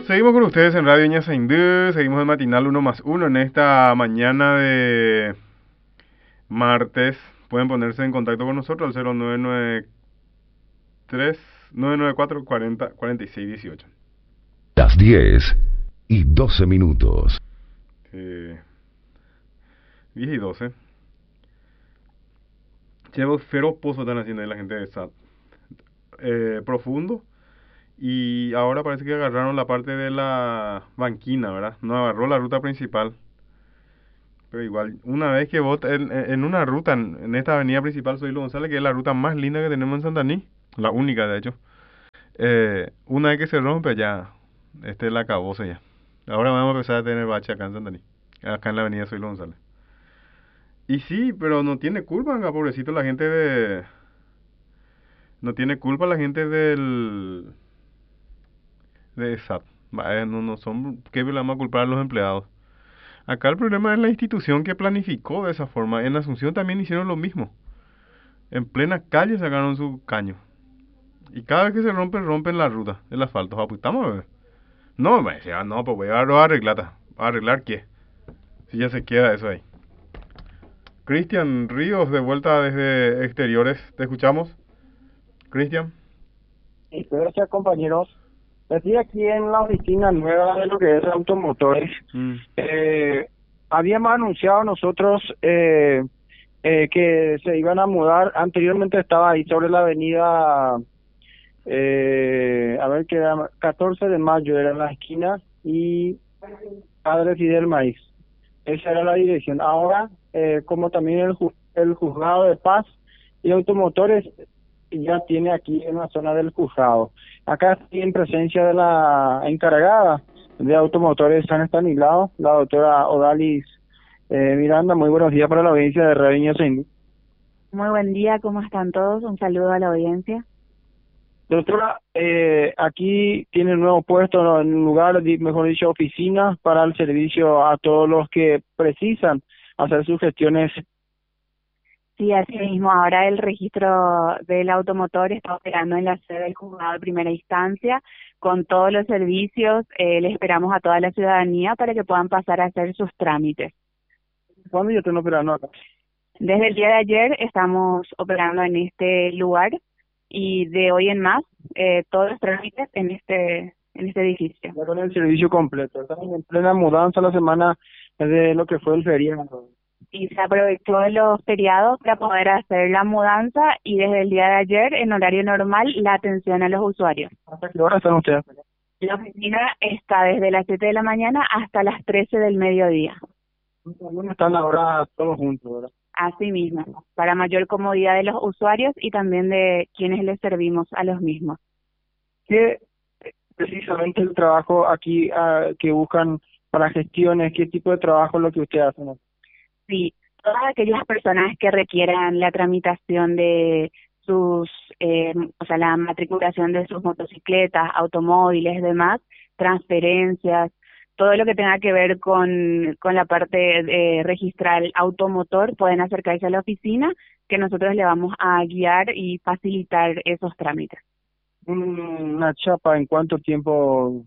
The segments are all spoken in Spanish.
Seguimos con ustedes en Radio Ñasaindú, seguimos en Matinal uno más uno en esta mañana de martes. Pueden ponerse en contacto con nosotros al 0993-994-404618. Las 10:12. 10 y 12. Llevo feroz pozo están haciendo ahí la gente de SAT. Profundo. Y ahora parece que agarraron la parte de la banquina, ¿verdad? No agarró la ruta principal. Pero igual, una vez que vos, en una ruta, en esta avenida principal Zoilo González, que es la ruta más linda que tenemos en Santaní, la única de hecho, una vez que se rompe ya, este la acabose ya. Ahora vamos a empezar a tener bache acá en Santaní, acá en la avenida Zoilo González. Y sí, pero no tiene culpa, acá, pobrecito la gente de... No tiene culpa la gente de SAT. No son... ¿Qué le vamos a culpar a los empleados? Acá el problema es la institución que planificó de esa forma. En Asunción también hicieron lo mismo. En plena calle sacaron su caño. Y cada vez que se rompen la ruta, el asfalto. Ah, pues estamos a ver. No, me decía, no, pues voy a arreglar. ¿A arreglar qué? Si ya se queda eso ahí. Cristian Ríos, de vuelta desde exteriores. ¿Te escuchamos? Cristian. Sí, gracias, compañeros. Estoy aquí en la oficina nueva de lo que es automotores. Habíamos anunciado nosotros que se iban a mudar. Anteriormente estaba ahí sobre la avenida, a ver, que era 14 de mayo, era la esquina, y Padre Fidel Maíz. Esa era la dirección. Ahora, como también el juzgado de paz y automotores ya tiene aquí en la zona del juzgado. Acá estoy en presencia de la encargada de automotores San Estanislao, la doctora Odalis Miranda. Muy buenos días para la audiencia de Radio Ñasaindú. Muy buen día, ¿cómo están todos? Un saludo a la audiencia. Doctora, aquí tiene un nuevo puesto, en lugar, mejor dicho, oficina para el servicio a todos los que precisan hacer sus gestiones. Sí, así mismo. Ahora el registro del automotor está operando en la sede del juzgado de primera instancia con todos los servicios. Le esperamos a toda la ciudadanía para que puedan pasar a hacer sus trámites. ¿Cuándo ya están operando acá? Desde el día de ayer estamos operando en este lugar y de hoy en más todos los trámites en este edificio. Ya con el servicio completo. Estamos en plena mudanza la semana de lo que fue el feriado. Y se aprovechó de los feriados para poder hacer la mudanza y desde el día de ayer, en horario normal, la atención a los usuarios. ¿Hasta qué hora están ustedes? La oficina está desde las 7 de la mañana hasta las 13 del mediodía. Están ahora todos juntos, ¿verdad? Así mismo, para mayor comodidad de los usuarios y también de quienes les servimos a los mismos. ¿Qué precisamente el trabajo aquí que buscan para gestiones? ¿Qué tipo de trabajo es lo que ustedes hacen? Sí, todas aquellas personas que requieran la tramitación de sus, la matriculación de sus motocicletas, automóviles, demás, transferencias, todo lo que tenga que ver con la parte de registrar el automotor, pueden acercarse a la oficina, que nosotros le vamos a guiar y facilitar esos trámites. ¿Una chapa en cuánto tiempo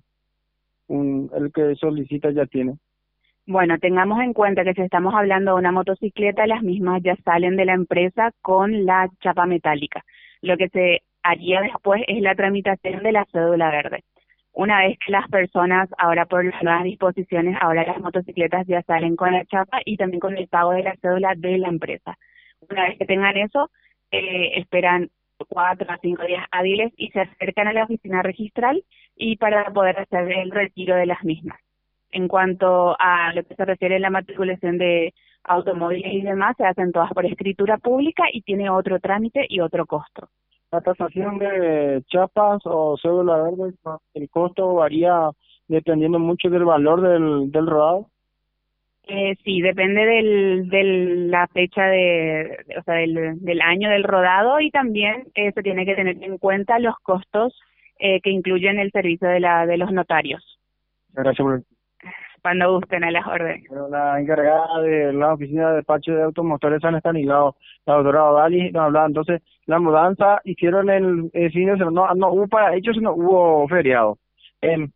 el que solicita ya tiene? Bueno, tengamos en cuenta que si estamos hablando de una motocicleta, las mismas ya salen de la empresa con la chapa metálica. Lo que se haría después es la tramitación de la cédula verde. Una vez que las personas, ahora por las nuevas disposiciones, ahora las motocicletas ya salen con la chapa y también con el pago de la cédula de la empresa. Una vez que tengan eso, esperan 4 a 5 días hábiles y se acercan a la oficina registral y para poder hacer el retiro de las mismas. En cuanto a lo que se refiere a la matriculación de automóviles y demás, se hacen todas por escritura pública y tiene otro trámite y otro costo. La tasación de chapas o cédula verde, el costo varía dependiendo mucho del valor del rodado. Sí, depende de la fecha del año del rodado y también se tiene que tener en cuenta los costos que incluyen el servicio de los notarios. Gracias por Cuando gusten, a las órdenes. Pero la encargada de la oficina de despacho de automotores San Estanislao, la doctora Odali, nos hablaba. Entonces, la mudanza hicieron el fin de semana, no hubo para ellos, no hubo feriado. en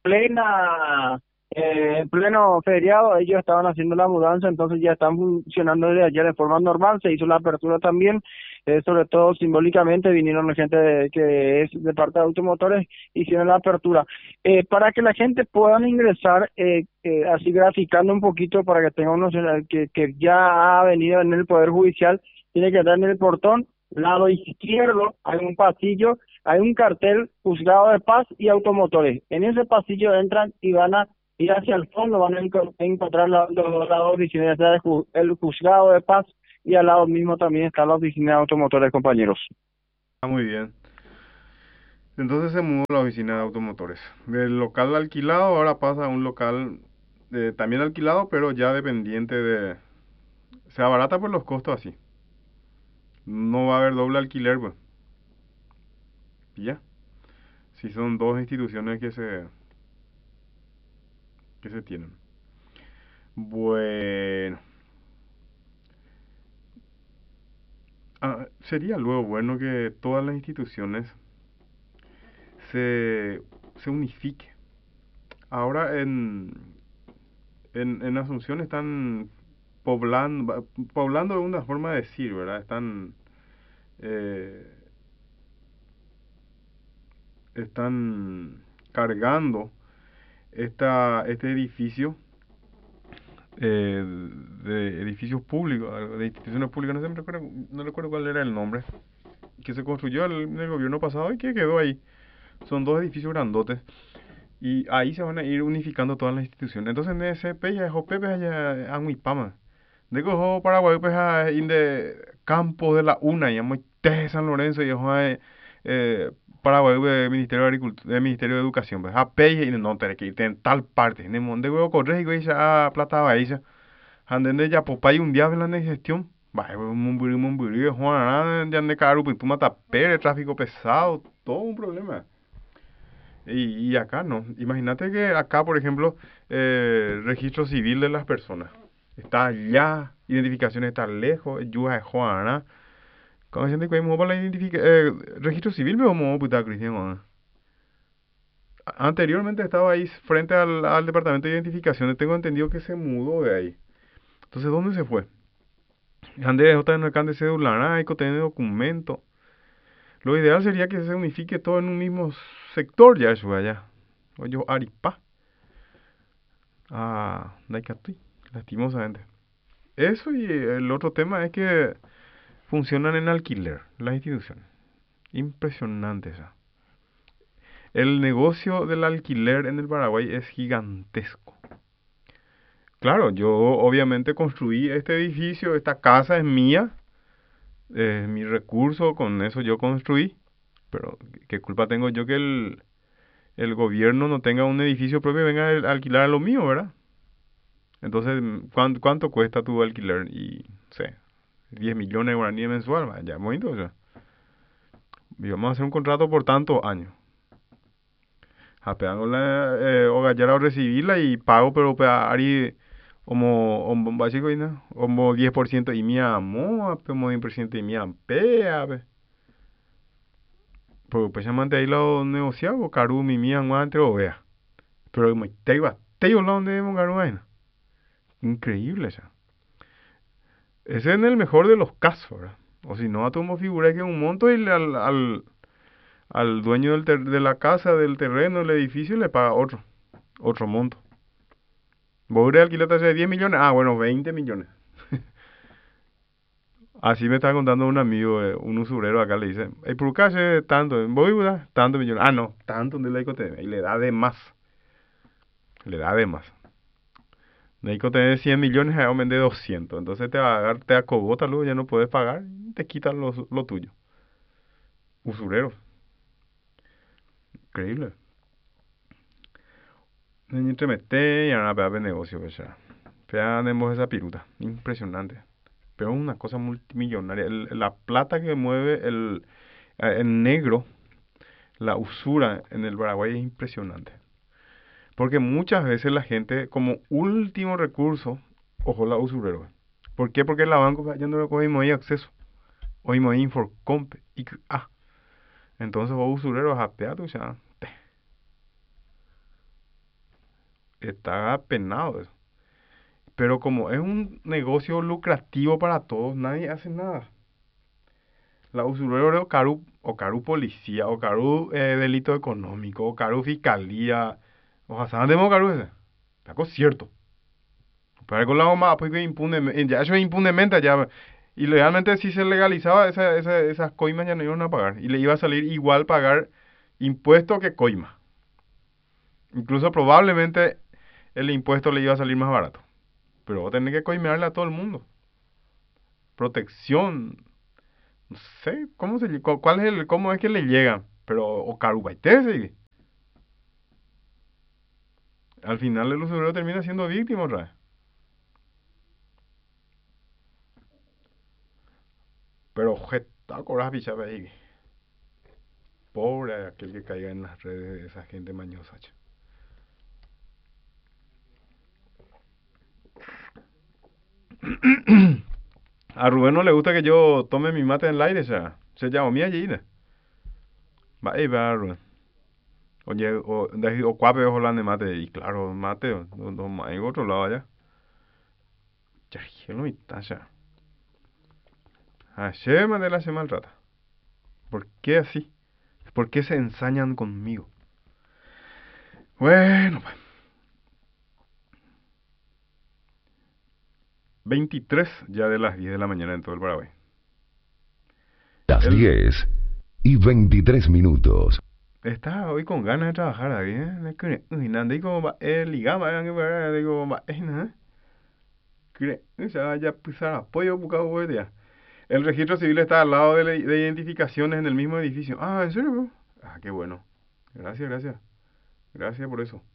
en pleno feriado, ellos estaban haciendo la mudanza, entonces ya están funcionando desde allá de forma normal, se hizo la apertura también, sobre todo simbólicamente vinieron la gente que es de parte de automotores, hicieron la apertura. Para que la gente pueda ingresar, así graficando un poquito para que tenga uno que ya ha venido en el Poder Judicial, tiene que estar en el portón, lado izquierdo, hay un pasillo, hay un cartel, Juzgado de Paz y Automotores. En ese pasillo entran y van a ir hacia el fondo, van a encontrar las oficinas el Juzgado de Paz y al lado mismo también está la oficina de Automotores, compañeros. Está muy bien. Entonces se mudó la oficina de automotores. Del local alquilado ahora pasa a un local también alquilado, pero ya dependiente de... Se abarata por los costos así. No va a haber doble alquiler, pues. Y ya. Si son dos instituciones que se tienen. Bueno. Sería luego bueno que todas las instituciones se, se unifique. Ahora en Asunción están poblando es una forma de decir, ¿verdad? Eh, están cargando este edificio de edificios públicos, de instituciones públicas, no recuerdo cuál era el nombre, que se construyó en el gobierno pasado y que quedó ahí. Son dos edificios grandotes. Y ahí se van a ir unificando todas las instituciones. Entonces, en ese peya, Jopepe, allá, Anguipama. De cojo Paraguay, pues, de campo de la UNA, y amo de San Lorenzo, y Paraguay, Ministerio de Agricultura, Ministerio de Educación, pues, a peya, y no, tenés que irte en tal parte. En el monte, huevo, corres, y a plata, bahía. Anden de ya, popay, un día, en la gestión. Vaya, mumburi, Juan, ya de caro, pues, tú mata pere, tráfico pesado, todo un problema. Y acá no. Imagínate que acá, por ejemplo, registro civil de las personas. Está allá, identificación está lejos, yuja de Juana. Como siente que hay para la registro civil, me vamos a putar, Cristian. Anteriormente estaba ahí frente al departamento de identificación. Tengo entendido que se mudó de ahí. Entonces, ¿dónde se fue? Ande de J no de celular, hay que tener documento. Lo ideal sería que se unifique todo en un mismo sector, ya eso allá. Oye, Aripá. Daikatui, lastimosamente. Eso y el otro tema es que funcionan en alquiler, las instituciones. Impresionante esa. El negocio del alquiler en el Paraguay es gigantesco. Claro, yo obviamente construí este edificio, esta casa es mía, es mi recurso, con eso yo construí, pero ¿qué culpa tengo yo que el gobierno no tenga un edificio propio y venga a alquilar a lo mío, ¿verdad? Entonces, ¿cuánto cuesta tu alquiler? Y, no sé, 10 millones de guaraníes mensual, ya, bonito, o sea. Y vamos a hacer un contrato por tantos años. Apeándola, o gallara o recibirla y pago, pero ari como básico y no, como 10% y mi amo, como 10% y mi ampea, pero pues ya manté ahí lo negociado, caru mi mía entre o vea. Pero me te iba, te yo lo donde hemos ganado. Increíble, ya. Ese es en el mejor de los casos, ¿verdad? O si no, a tomo figura que un monto y al dueño de la casa, del terreno, del edificio, le paga otro monto. Vos alquiler de 10 millones, bueno, 20 millones. Así me está contando un amigo, un usurero acá, le dice, el por qué hace tanto, voy, ¿verdad? Tanto millones. No, tanto de la ICOT, y le da de más. Le da de más. La ICOT de 100 millones, a vender 200. Entonces te acogota, luego ya no puedes pagar y te quitan lo tuyo. Usureros. Increíble. Entre mete y ahora pegar de negocio, pues ya. Tenemos esa piruta. Impresionante. Pero es una cosa multimillonaria. La plata que mueve en negro, la usura en el Paraguay es impresionante. Porque muchas veces la gente, como último recurso, ojo la usurero. ¿Por qué? Porque la banco ya no le cogimos ahí acceso. Oímos ahí Inforcomp. Entonces vos usureros a peato ya. está penado eso. Pero como es un negocio lucrativo para todos, nadie hace nada. La usurero o caru policía, o caru delito económico, o caru fiscalía, o hasan demo caru ese. Está cierto. Pero con la OMA, pues que impune, ya eso es impunemente ya. Y legalmente si se legalizaba esas coimas ya no iban a pagar. Y le iba a salir igual pagar impuesto que coima. Incluso probablemente el impuesto le iba a salir más barato. Pero vos tenés que coimearle a todo el mundo. Protección. No sé, cómo es que le llegan. Pero, o carubaitese. Al final el usuario termina siendo víctima otra vez. Pero, jeta, cobras pichapa ahí. Pobre aquel que caiga en las redes de esa gente mañosa. Che. A Rubén no le gusta que yo tome mi mate en el aire, ya. Se llama mía allí, ¿no? Va, ahí va, Rubén. Oye, o cuape ojo de mate. Y claro, mate, no hay otro lado allá. Ya, que no está, ya. Ayer me de la semana maltrata. ¿Por qué así? ¿Por qué se ensañan conmigo? Bueno, pues. 23 ya de las 10 de la mañana en todo el Paraguay. Las 10:23. Estaba hoy con ganas de trabajar, ¿eh? Digo, ligama, digo, ya pisar apoyo buscado hoy día. El registro civil está al lado de identificaciones en el mismo edificio. Ah, ¿en serio? Ah, qué bueno. Gracias, gracias. Gracias por eso.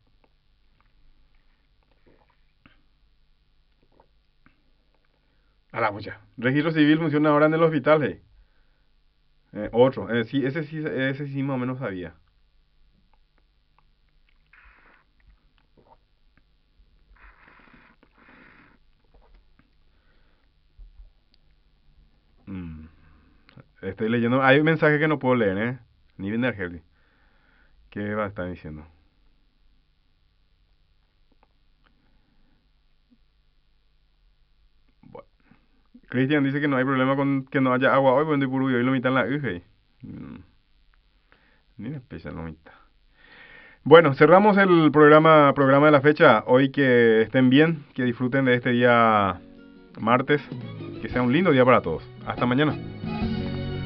A la mucha. Registro civil funciona ahora en el hospital, hey. Otro. Sí, ese sí más o menos sabía. Estoy leyendo. Hay un mensaje que no puedo leer, ¿eh? Ni bien de ¿Qué va a estar diciendo? Bueno. Cristian dice que no hay problema con que no haya agua hoy, porque en Purú y hoy lo mitad en la UG. Ni especial lo mitad. Bueno, cerramos el programa de la fecha. Hoy que estén bien, que disfruten de este día martes. Que sea un lindo día para todos. Hasta mañana.